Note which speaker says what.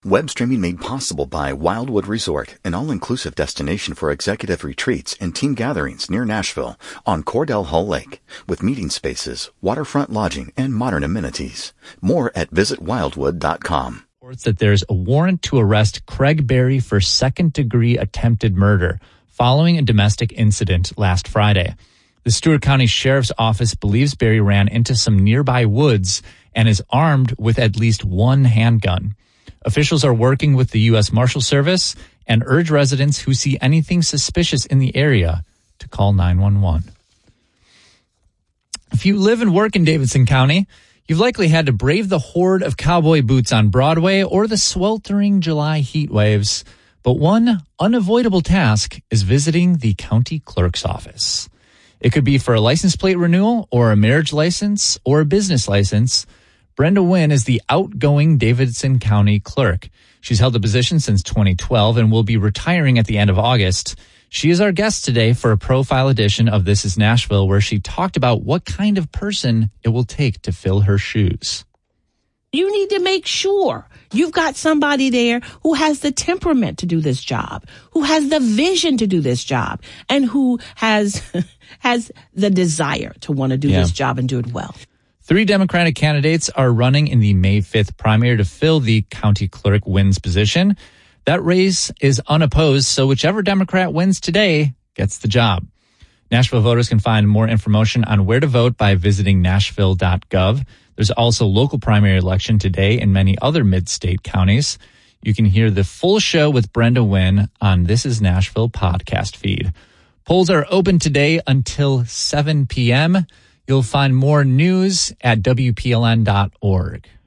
Speaker 1: Web streaming made possible by Wildwood Resort, an all-inclusive destination for executive retreats and team gatherings near Nashville on Cordell Hull Lake, with meeting spaces, waterfront lodging, and modern amenities. More at visitwildwood.com.
Speaker 2: Reports that there's a warrant to arrest Craig Berry for second-degree attempted murder following a domestic incident last Friday. The Stewart County Sheriff's Office believes Berry ran into some nearby woods and is armed with at least one handgun. Officials are working with the U.S. Marshal Service and urge residents who see anything suspicious in the area to call 911. If you live and work in Davidson County, you've likely had to brave the horde of cowboy boots on Broadway or the sweltering July heat waves. But one unavoidable task is visiting the county clerk's office. It could be for a license plate renewal or a marriage license or a business license. Brenda Wynn is the outgoing Davidson County clerk. She's held the position since 2012 and will be retiring at the end of August. She is our guest today for a profile edition of This is Nashville, where she talked about what kind of person it will take to fill her shoes.
Speaker 3: You need to make sure you've got somebody there who has the temperament to do this job, who has the vision to do this job, and who has the desire to want to do this job and do it well.
Speaker 2: 3 Democratic candidates are running in the May 5th primary to fill the county clerk Wynn's position. That race is unopposed, so whichever Democrat wins today gets the job. Nashville voters can find more information on where to vote by visiting nashville.gov. There's also local primary election today in many other mid-state counties. You can hear the full show with Brenda Wynn on This is Nashville podcast feed. Polls are open today until 7 p.m. You'll find more news at WPLN.org.